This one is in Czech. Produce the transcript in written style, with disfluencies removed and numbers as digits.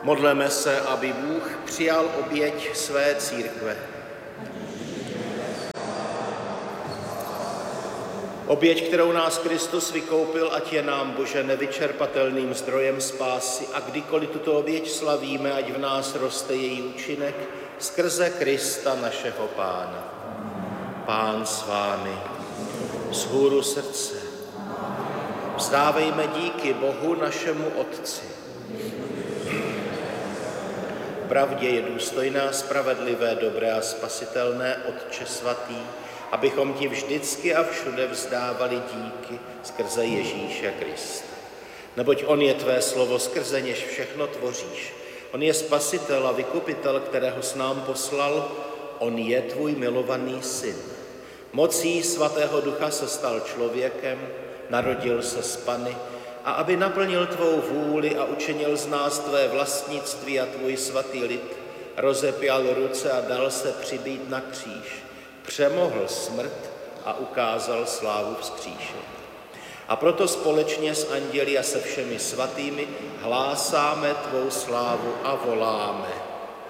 Modleme se, aby Bůh přijal oběť své církve. Oběť, kterou nás Kristus vykoupil, ať je nám, Bože, nevyčerpatelným zdrojem spásy a kdykoliv tuto oběť slavíme, ať v nás roste její účinek skrze Krista našeho Pána. Pán s vámi, vzhůru srdce. Vzdávejme díky Bohu našemu Otci. Pravdě je důstojná, spravedlivé, dobré a spasitelné, Otče svatý, abychom ti vždycky a všude vzdávali díky skrze Ježíše Krista. Neboť on je tvé slovo, skrze něž všechno tvoříš. On je spasitel a vykupitel, kterého s nám poslal. On je tvůj milovaný syn. Mocí svatého ducha se stal člověkem, narodil se z Panny, a aby naplnil tvou vůli a učinil z nás tvé vlastnictví a tvůj svatý lid, rozepěl ruce a dal se přibít na kříž. Přemohl smrt a ukázal slávu vzkříšení. A proto společně s anděli a se všemi svatými hlásáme tvou slávu a voláme.